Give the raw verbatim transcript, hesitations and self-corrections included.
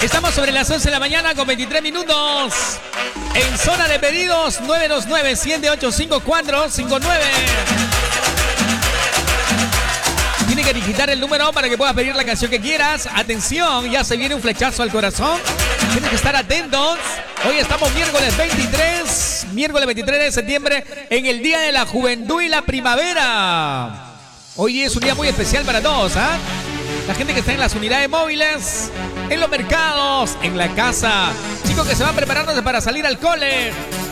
Estamos sobre las once de la mañana con veintitrés minutos. En zona de pedidos nueve dos nueve, siete ocho cinco cuatro cinco nueve. Tiene que digitar el número para que puedas pedir la canción que quieras. Atención, ya se viene un flechazo al corazón. Tienen que estar atentos. Hoy estamos miércoles veintitrés, miércoles veintitrés de septiembre, en el Día de la Juventud y la Primavera. Hoy es un día muy especial para todos, ¿ah? ¿eh? La gente que está en las unidades móviles, en los mercados, en la casa. Chicos que se van preparándose para salir al cole.